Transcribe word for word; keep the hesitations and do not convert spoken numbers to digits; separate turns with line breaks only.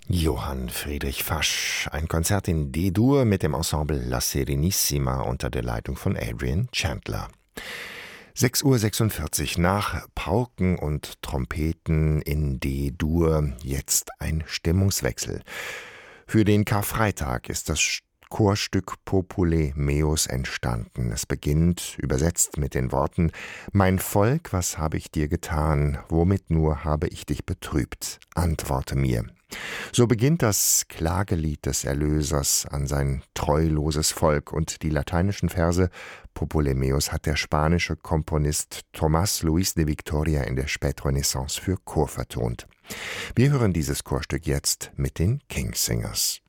Johann Friedrich Fasch, ein Konzert in D-Dur mit dem Ensemble La Serenissima unter der Leitung von Adrian Chandler. sechs Uhr sechsundvierzig, nach Pauken und Trompeten in D-Dur jetzt ein Stimmungswechsel. Für den Karfreitag ist das Chorstück Popule Meus entstanden. Es beginnt, übersetzt mit den Worten: Mein Volk, was habe ich dir getan? Womit nur habe ich dich betrübt? Antworte mir. So beginnt das Klagelied des Erlösers an sein treuloses Volk, und die lateinischen Verse Popule Meus hat der spanische Komponist Tomás Luis de Victoria in der Spätrenaissance für Chor vertont. Wir hören dieses Chorstück jetzt mit den Kingsingers.